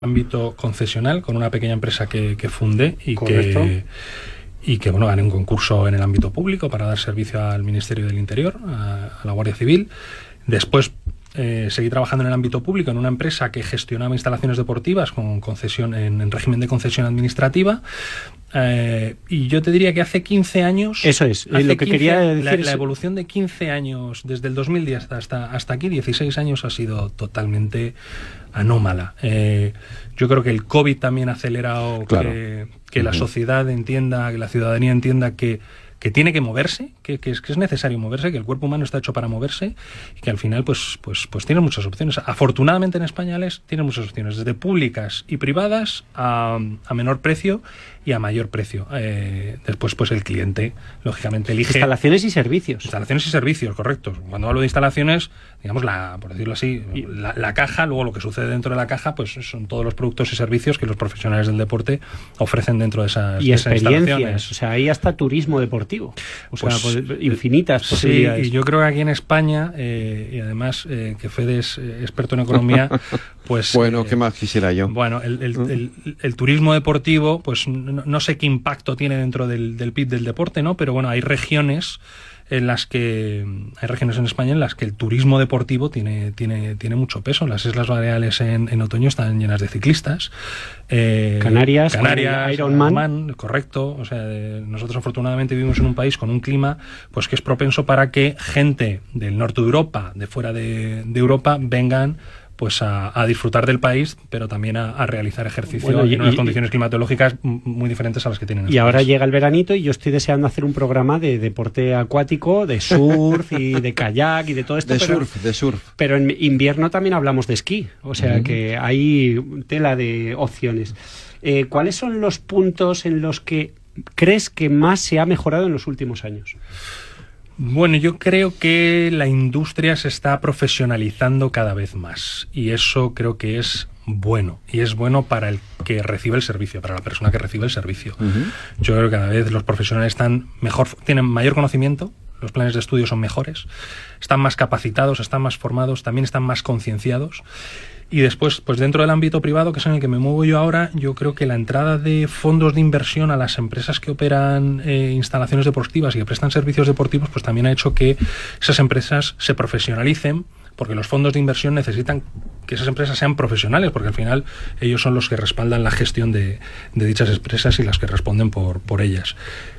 ámbito concesional con una pequeña empresa que fundé y Correcto. que bueno, gané un concurso en el ámbito público para dar servicio al Ministerio del Interior, a la Guardia Civil. Después seguí trabajando en el ámbito público en una empresa que gestionaba instalaciones deportivas con concesión en régimen de concesión administrativa. Y yo te diría que hace 15 años... Eso es, lo que quería decir la evolución de 15 años, desde el 2010 hasta aquí, 16 años, ha sido totalmente anómala. Yo creo que el COVID también ha acelerado que la sociedad entienda, que la ciudadanía entienda que tiene que moverse, que es necesario moverse, que el cuerpo humano está hecho para moverse y que al final pues tiene muchas opciones. Afortunadamente en España, Alex, tiene muchas opciones, desde públicas y privadas a menor precio y a mayor precio. Después pues el cliente lógicamente elige... Instalaciones y servicios. Instalaciones y servicios, correcto. Cuando hablo de instalaciones, digamos, por decirlo así, la caja, luego lo que sucede dentro de la caja, pues son todos los productos y servicios que los profesionales del deporte ofrecen dentro de esas experiencias, o sea, hay hasta turismo deportivo, o sea, infinitas posibilidades. Sí, y yo creo que aquí en España, y además que Fede es experto en economía, pues... Bueno, ¿qué más quisiera yo? Bueno, el turismo deportivo, pues no sé qué impacto tiene dentro del PIB del deporte, ¿no? Pero bueno, hay regiones en España en las que el turismo deportivo tiene mucho peso. Las Islas Baleares en otoño están llenas de ciclistas. Canarias, Ironman, correcto. O sea, nosotros afortunadamente vivimos en un país con un clima pues que es propenso para que gente del norte de Europa, de fuera de Europa, vengan pues a disfrutar del país, pero también a realizar ejercicio en unas condiciones climatológicas muy diferentes a las que tienen en Y ahora llega el veranito y yo estoy deseando hacer un programa de deporte acuático, de surf y de kayak y de todo esto. De surf. Pero en invierno también hablamos de esquí, o sea que hay tela de opciones. ¿Cuáles son los puntos en los que crees que más se ha mejorado en los últimos años? Bueno, yo creo que la industria se está profesionalizando cada vez más y eso creo que es bueno, y es bueno para el que recibe el servicio, para la persona que recibe el servicio. Yo creo que cada vez los profesionales tienen mayor conocimiento, los planes de estudio son mejores, están más capacitados, están más formados, también están más concienciados. Y después, pues dentro del ámbito privado, que es en el que me muevo yo ahora, yo creo que la entrada de fondos de inversión a las empresas que operan instalaciones deportivas y que prestan servicios deportivos, pues también ha hecho que esas empresas se profesionalicen, porque los fondos de inversión necesitan que esas empresas sean profesionales, porque al final ellos son los que respaldan la gestión de dichas empresas y las que responden por ellas.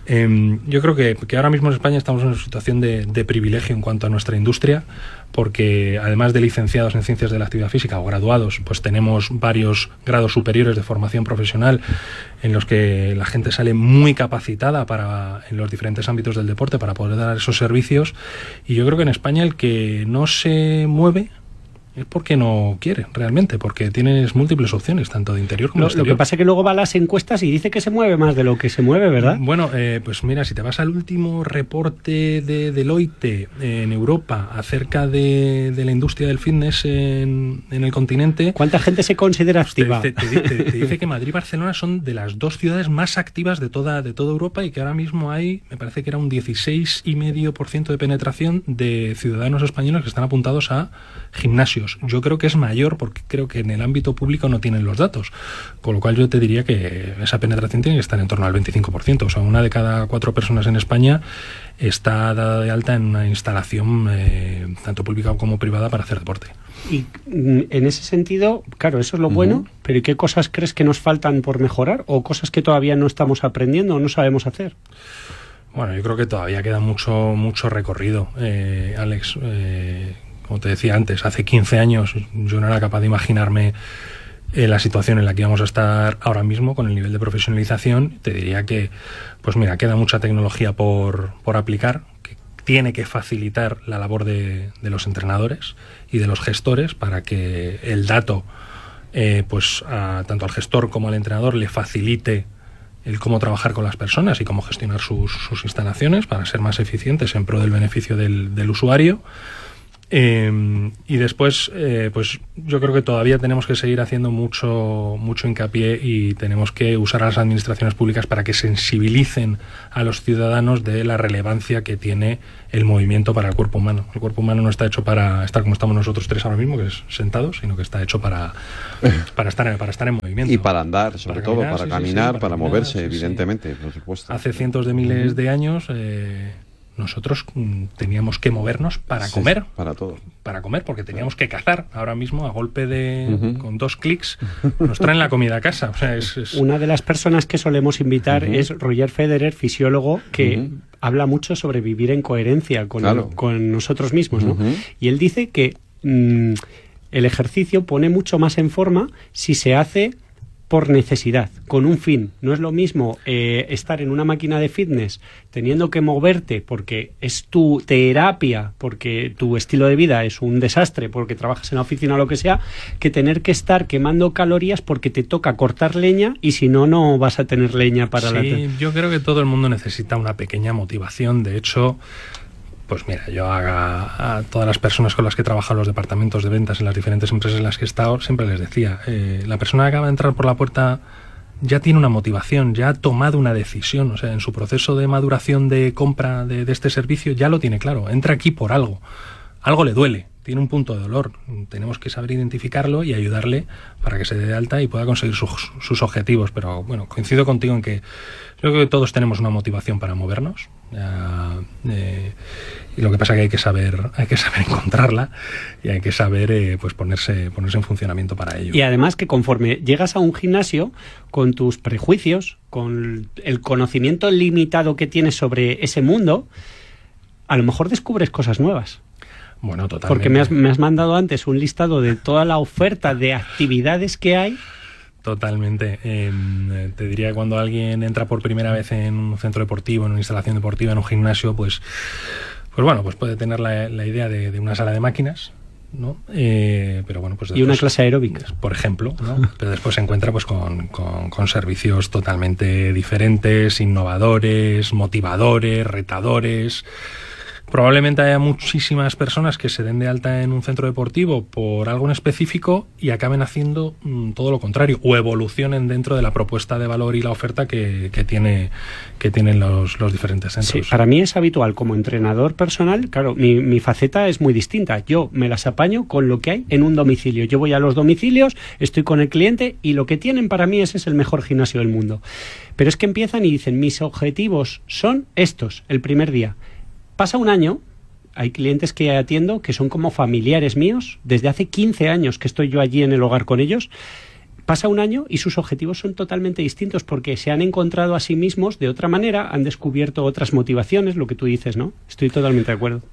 Yo creo que ahora mismo en España estamos en una situación de privilegio en cuanto a nuestra industria, porque además de licenciados en ciencias de la actividad física o graduados, pues tenemos varios grados superiores de formación profesional en los que la gente sale muy capacitada en los diferentes ámbitos del deporte para poder dar esos servicios. Y yo creo que en España el que no se mueve es porque no quiere realmente, porque tienes múltiples opciones, tanto de interior como de exterior. Lo que pasa es que luego va a las encuestas y dice que se mueve más de lo que se mueve, ¿verdad? Bueno, pues mira, si te vas al último reporte de Deloitte en Europa acerca de la industria del fitness en el continente... ¿Cuánta gente se considera activa? Te dice que Madrid y Barcelona son de las dos ciudades más activas de toda Europa y que ahora mismo hay, me parece que era un 16,5% de penetración de ciudadanos españoles que están apuntados a gimnasios. Yo creo que es mayor porque creo que en el ámbito público no tienen los datos, con lo cual yo te diría que esa penetración tiene que estar en torno al 25%, o sea, 1 de cada 4 personas en España está dada de alta en una instalación tanto pública como privada para hacer deporte. Y en ese sentido, claro, eso es lo bueno, pero ¿y qué cosas crees que nos faltan por mejorar o cosas que todavía no estamos aprendiendo o no sabemos hacer? Bueno, yo creo que todavía queda mucho recorrido, Alex. Como te decía antes, hace 15 años yo no era capaz de imaginarme la situación en la que íbamos a estar ahora mismo con el nivel de profesionalización. Te diría que, pues mira, queda mucha tecnología por aplicar, que tiene que facilitar la labor de los entrenadores y de los gestores para que el dato, tanto al gestor como al entrenador le facilite el cómo trabajar con las personas y cómo gestionar sus instalaciones para ser más eficientes en pro del beneficio del usuario. Y después, pues yo creo que todavía tenemos que seguir haciendo mucho hincapié y tenemos que usar a las administraciones públicas para que sensibilicen a los ciudadanos de la relevancia que tiene el movimiento para el cuerpo humano. El cuerpo humano no está hecho para estar como estamos nosotros tres ahora mismo, que es sentados, sino que está hecho para estar en movimiento. Y para andar, sobre todo, caminar, para sí, caminar, para caminar, moverse, sí, evidentemente, por supuesto. Hace cientos de miles de años nosotros teníamos que movernos para comer. Para todo. Para comer, porque teníamos que cazar. Ahora mismo, a golpe de... con 2 clics, nos traen la comida a casa. O sea, Una de las personas que solemos invitar es Roger Federer, fisiólogo, que habla mucho sobre vivir en coherencia con nosotros mismos, ¿no? Y él dice que el ejercicio pone mucho más en forma si se hace por necesidad, con un fin. No es lo mismo estar en una máquina de fitness teniendo que moverte porque es tu terapia, porque tu estilo de vida es un desastre, porque trabajas en la oficina o lo que sea, que tener que estar quemando calorías porque te toca cortar leña y si no, no vas a tener leña para Sí, yo creo que todo el mundo necesita una pequeña motivación. De hecho, pues mira, yo a todas las personas con las que he trabajado en los departamentos de ventas en las diferentes empresas en las que he estado, siempre les decía, la persona que acaba de entrar por la puerta ya tiene una motivación, ya ha tomado una decisión, o sea, en su proceso de maduración de compra de este servicio ya lo tiene claro, entra aquí por algo le duele, tiene un punto de dolor, tenemos que saber identificarlo y ayudarle para que se dé de alta y pueda conseguir sus objetivos. Pero bueno, coincido contigo en que yo creo que todos tenemos una motivación para movernos, y lo que pasa es que hay que saber encontrarla y hay que saber pues ponerse en funcionamiento para ello. Y además que conforme llegas a un gimnasio, con tus prejuicios, con el conocimiento limitado que tienes sobre ese mundo, a lo mejor descubres cosas nuevas. Bueno, totalmente. Porque me has mandado antes un listado de toda la oferta de actividades que hay. Totalmente. Te diría que cuando alguien entra por primera vez en un centro deportivo, en una instalación deportiva, en un gimnasio, pues bueno, pues puede tener la idea de una sala de máquinas, ¿no? Pero bueno, pues y una clase aeróbica, por ejemplo, ¿no? Pero después se encuentra pues con servicios totalmente diferentes, innovadores, motivadores, retadores. Probablemente haya muchísimas personas que se den de alta en un centro deportivo por algo en específico y acaben haciendo todo lo contrario o evolucionen dentro de la propuesta de valor y la oferta que tienen los diferentes centros. Sí, para mí es habitual como entrenador personal, claro, mi faceta es muy distinta. Yo me las apaño con lo que hay en un domicilio. Yo voy a los domicilios, estoy con el cliente y lo que tienen para mí ese es el mejor gimnasio del mundo. Pero es que empiezan y dicen, mis objetivos son estos, el primer día. Pasa un año, hay clientes que atiendo que son como familiares míos, desde hace 15 años que estoy yo allí en el hogar con ellos. Pasa un año y sus objetivos son totalmente distintos porque se han encontrado a sí mismos de otra manera, han descubierto otras motivaciones, lo que tú dices, ¿no? Estoy totalmente de acuerdo.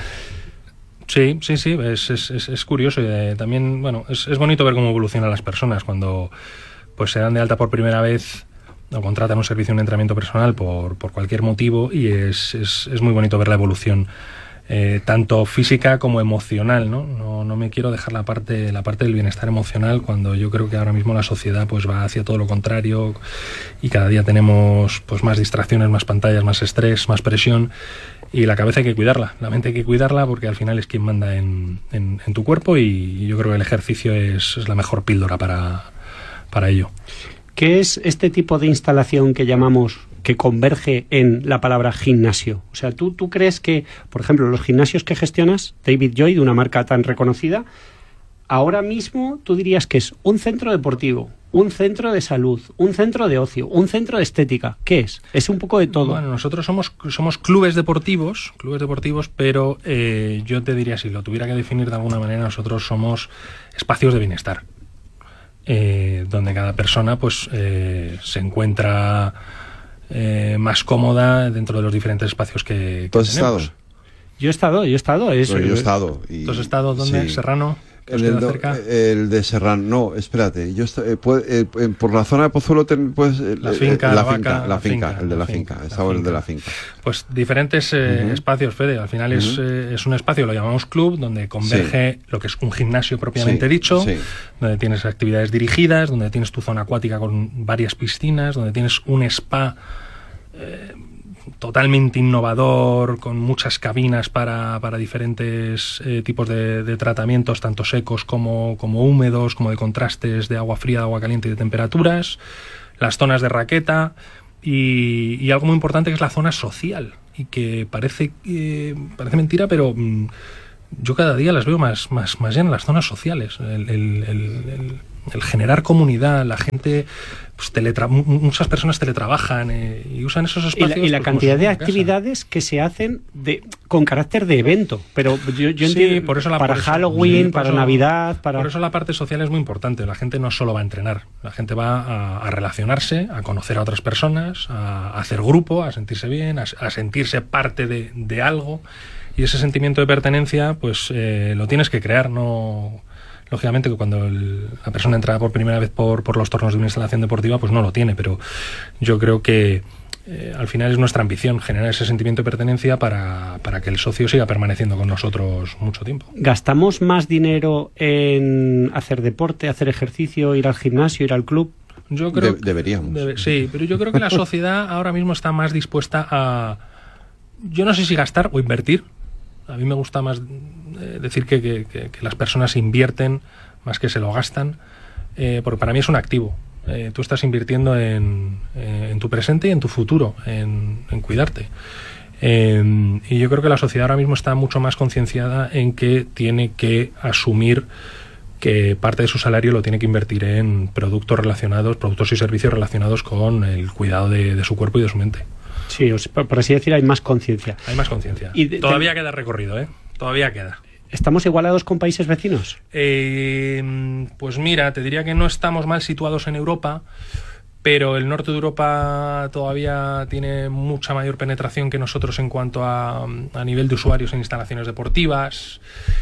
Sí, es curioso y también, bueno, es bonito ver cómo evolucionan las personas cuando pues se dan de alta por primera vez o contratan un servicio, un entrenamiento personal por cualquier motivo y es muy bonito ver la evolución tanto física como emocional, ¿no? No me quiero dejar la parte del bienestar emocional cuando yo creo que ahora mismo la sociedad pues va hacia todo lo contrario y cada día tenemos pues más distracciones, más pantallas, más estrés, más presión y la cabeza hay que cuidarla, la mente hay que cuidarla porque al final es quien manda en tu cuerpo y yo creo que el ejercicio es la mejor píldora para ello. ¿Qué es este tipo de instalación que llamamos, que converge en la palabra gimnasio? O sea, ¿tú crees que, por ejemplo, los gimnasios que gestionas, David Joy, de una marca tan reconocida, ahora mismo tú dirías que es un centro deportivo, un centro de salud, un centro de ocio, un centro de estética? ¿Qué es? Es un poco de todo. Bueno, nosotros somos clubes deportivos, pero yo te diría, si lo tuviera que definir de alguna manera, nosotros somos espacios de bienestar. Donde cada persona pues se encuentra más cómoda dentro de los diferentes espacios que ¿Tú has tenemos. estado? Yo he estado. Yo he estado. ¿Tú has estado dónde? Sí. ¿Serrano? El de Serrano, no, espérate, yo por la zona de Pozuelo la finca, el de la finca, estaba el de la finca. Pues diferentes espacios, Fede, al final es un espacio, lo llamamos club, donde converge lo que es un gimnasio propiamente dicho, donde tienes actividades dirigidas, donde tienes tu zona acuática con varias piscinas, donde tienes un spa totalmente innovador, con muchas cabinas para diferentes tipos de tratamientos, tanto secos como húmedos, como de contrastes de agua fría, de agua caliente y de temperaturas, las zonas de raqueta y algo muy importante que es la zona social, y que parece mentira, pero yo cada día las veo más llenas, las zonas sociales, el generar comunidad, la gente, pues muchas personas teletrabajan y usan esos espacios. Y la pues, cantidad de en casa. actividades que se hacen con carácter de evento, pero yo entiendo, por eso para Halloween, para Navidad, Por eso la parte social es muy importante. La gente no solo va a entrenar, la gente va a relacionarse, a conocer a otras personas, a hacer grupo, a sentirse bien, a sentirse parte de algo, y ese sentimiento de pertenencia pues lo tienes que crear, no... Lógicamente que cuando la persona entra por primera vez por los tornos de una instalación deportiva, pues no lo tiene, pero yo creo que al final es nuestra ambición generar ese sentimiento de pertenencia para que el socio siga permaneciendo con nosotros mucho tiempo. ¿Gastamos más dinero en hacer deporte, hacer ejercicio, ir al gimnasio, ir al club? Yo creo deberíamos. Sí, pero yo creo que la sociedad ahora mismo está más dispuesta a... Yo no sé si gastar o invertir. A mí me gusta más decir que las personas invierten más que se lo gastan, porque para mí es un activo. Tú estás invirtiendo en tu presente y en tu futuro, en cuidarte. Y yo creo que la sociedad ahora mismo está mucho más concienciada en que tiene que asumir que parte de su salario lo tiene que invertir en productos y servicios relacionados con el cuidado de su cuerpo y de su mente. Sí, por así decir, hay más conciencia. Hay más conciencia. Todavía queda recorrido, ¿eh? Todavía queda. ¿Estamos igualados con países vecinos? Pues mira, te diría que no estamos mal situados en Europa, pero el norte de Europa todavía tiene mucha mayor penetración que nosotros en cuanto a nivel de usuarios en instalaciones deportivas.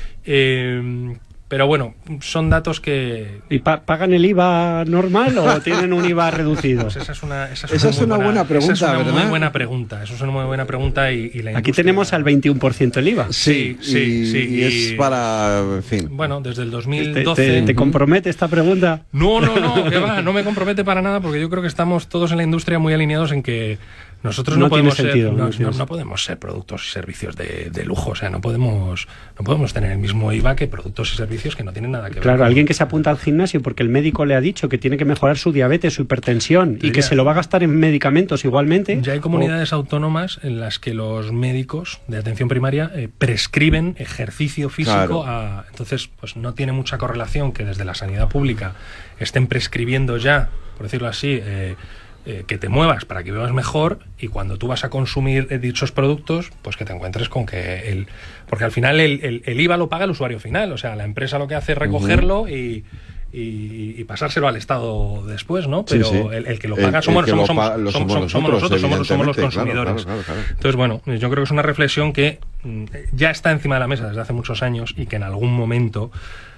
Pero bueno, son datos que... ¿Y pagan el IVA normal o tienen un IVA reducido? Pues esa es una buena pregunta, esa es una ¿verdad? muy buena pregunta. Eso es una muy buena pregunta y la Aquí industria... tenemos al 21% el IVA. Sí. Y es para, en fin... Bueno, desde el 2012... ¿Te compromete esta pregunta? No, que va, no me compromete para nada, porque yo creo que estamos todos en la industria muy alineados en que nosotros no podemos ser productos y servicios de lujo. O sea, no podemos tener el mismo IVA que productos y servicios que no tienen nada que ver. Claro, alguien que se apunta al gimnasio porque el médico le ha dicho que tiene que mejorar su diabetes, su hipertensión y que se lo va a gastar en medicamentos igualmente. Ya hay comunidades autónomas en las que los médicos de atención primaria prescriben ejercicio físico. Claro. Entonces, pues no tiene mucha correlación que desde la sanidad pública estén prescribiendo ya, por decirlo así, que te muevas para que vivas mejor, y cuando tú vas a consumir dichos productos, pues que te encuentres con que porque al final el IVA lo paga el usuario final, o sea, la empresa lo que hace es recogerlo y pasárselo al Estado después, ¿no? Pero sí. El que lo paga somos nosotros, somos los consumidores. Claro. Entonces, bueno, yo creo que es una reflexión que ya está encima de la mesa desde hace muchos años y que en algún momento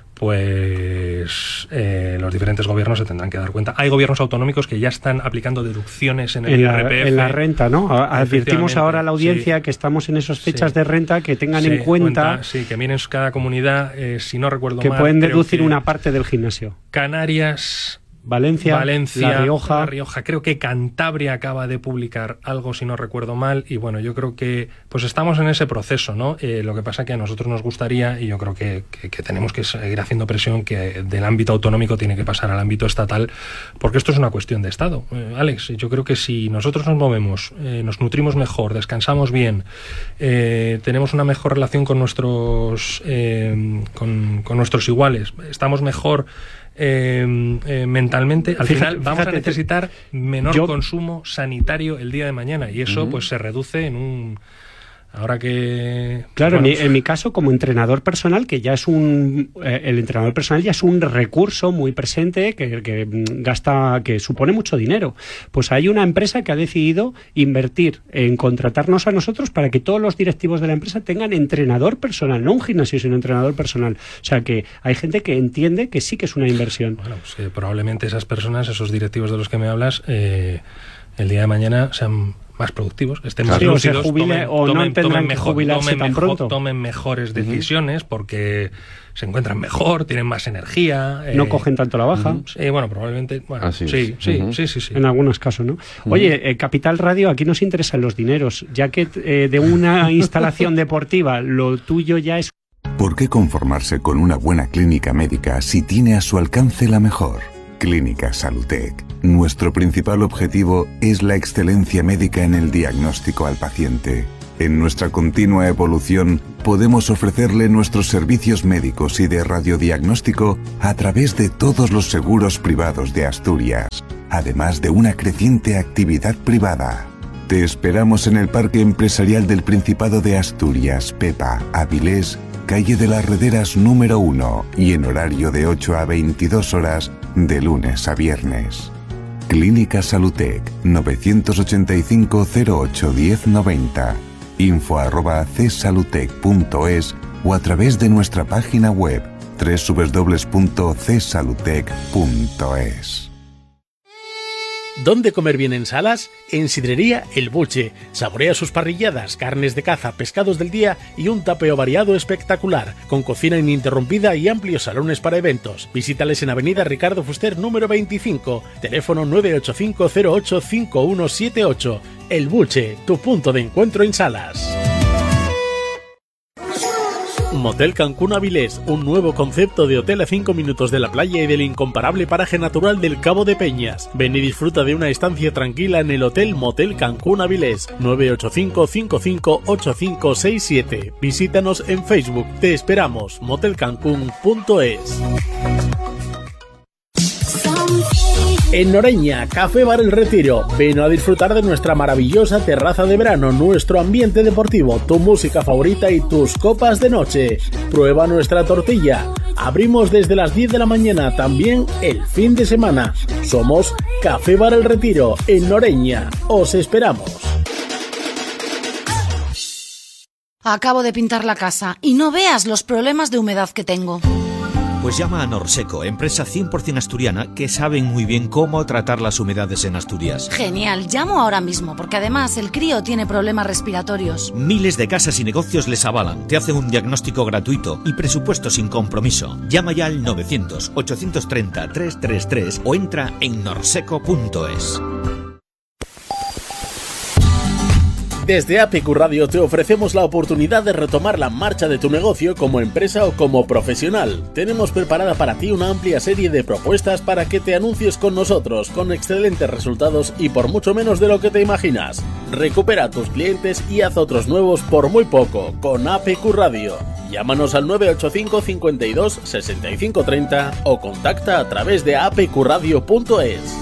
pues los diferentes gobiernos se tendrán que dar cuenta. Hay gobiernos autonómicos que ya están aplicando deducciones en el IRPF. En la renta, ¿no? Advertimos ahora a la audiencia que estamos en esas fechas de renta, que tengan en cuenta... que miren cada comunidad, si no recuerdo mal... Que pueden deducir una parte del gimnasio. Canarias... Valencia, La Rioja. Creo que Cantabria acaba de publicar algo, si no recuerdo mal, y bueno, yo creo que pues estamos en ese proceso, ¿no? Lo que pasa que a nosotros nos gustaría, y yo creo que tenemos que seguir haciendo presión, que del ámbito autonómico tiene que pasar al ámbito estatal, porque esto es una cuestión de Estado. Alex, yo creo que si nosotros nos movemos, nos nutrimos mejor, descansamos bien, tenemos una mejor relación con nuestros con nuestros iguales, estamos mejor mentalmente, al final vamos a necesitar menor consumo sanitario el día de mañana, y eso pues se reduce en un... Ahora que... Claro, bueno, en mi caso, como entrenador personal, que ya es el entrenador personal ya es un recurso muy presente que supone mucho dinero. Pues hay una empresa que ha decidido invertir en contratarnos a nosotros para que todos los directivos de la empresa tengan entrenador personal, no un gimnasio, sino entrenador personal. O sea, que hay gente que entiende que sí que es una inversión. Bueno, pues probablemente esas personas, esos directivos de los que me hablas... el día de mañana sean más productivos, estén más Claro, o se lúcidos, jubile o no tendrán que jubilarse tan pronto. Tomen mejores decisiones porque se encuentran mejor, tienen más energía. No cogen tanto la baja. Sí, bueno, probablemente. Bueno, Así sí, es. sí. En algunos casos, ¿no? Oye, Capital Radio, aquí nos interesan los dineros, ya que de una instalación deportiva lo tuyo ya es... ¿Por qué conformarse con una buena clínica médica si tiene a su alcance la mejor? Clínica Salutec. Nuestro principal objetivo es la excelencia médica en el diagnóstico al paciente. En nuestra continua evolución, podemos ofrecerle nuestros servicios médicos y de radiodiagnóstico a través de todos los seguros privados de Asturias, además de una creciente actividad privada. Te esperamos en el Parque Empresarial del Principado de Asturias, Pepa, Avilés, calle de las Rederas número 1 y en horario de 8 a 22 horas de lunes a viernes. Clínica Salutec 985 08 1090, info@csalutec.es o a través de nuestra página web www.csalutec.es. ¿Dónde comer bien en Salas? En Sidrería El Buche. Saborea sus parrilladas, carnes de caza, pescados del día y un tapeo variado espectacular, con cocina ininterrumpida y amplios salones para eventos. Visítales en Avenida Ricardo Fuster número 25, teléfono 985 08 5178. El Buche, tu punto de encuentro en Salas. Motel Cancún Avilés, un nuevo concepto de hotel a 5 minutos de la playa y del incomparable paraje natural del Cabo de Peñas. Ven y disfruta de una estancia tranquila en el Hotel Motel Cancún Avilés, 985 558567. Visítanos en Facebook. Te esperamos. motelcancún.es. En Noreña, Café Bar El Retiro. Ven a disfrutar de nuestra maravillosa terraza de verano, nuestro ambiente deportivo, tu música favorita y tus copas de noche. Prueba nuestra tortilla. Abrimos desde las 10 de la mañana, también el fin de semana. Somos Café Bar El Retiro, en Noreña. Os esperamos. Acabo de pintar la casa y no veas los problemas de humedad que tengo. Pues llama a Norseco, empresa 100% asturiana que saben muy bien cómo tratar las humedades en Asturias. Genial, llamo ahora mismo porque además el crío tiene problemas respiratorios. Miles de casas y negocios les avalan, te hacen un diagnóstico gratuito y presupuesto sin compromiso. Llama ya al 900-830-333 o entra en norseco.es. Desde APQ Radio te ofrecemos la oportunidad de retomar la marcha de tu negocio como empresa o como profesional. Tenemos preparada para ti una amplia serie de propuestas para que te anuncies con nosotros, con excelentes resultados y por mucho menos de lo que te imaginas. Recupera a tus clientes y haz otros nuevos por muy poco con APQ Radio. Llámanos al 985 52 65 30 o contacta a través de apqradio.es.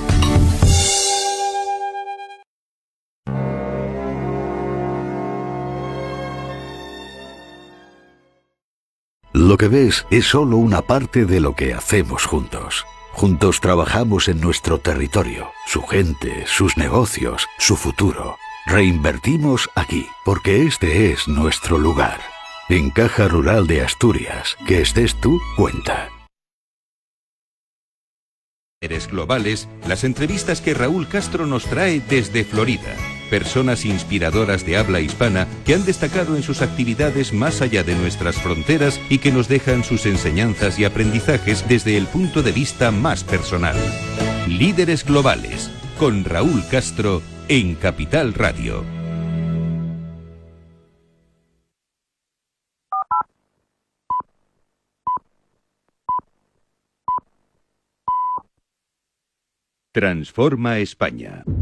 Lo que ves es solo una parte de lo que hacemos juntos. Juntos trabajamos en nuestro territorio, su gente, sus negocios, su futuro. Reinvertimos aquí, porque este es nuestro lugar. En Caja Rural de Asturias, que estés tú, cuenta. Líderes globales, las entrevistas que Raúl Castro nos trae desde Florida. Personas inspiradoras de habla hispana que han destacado en sus actividades más allá de nuestras fronteras y que nos dejan sus enseñanzas y aprendizajes desde el punto de vista más personal. Líderes globales, con Raúl Castro en Capital Radio. Transforma España.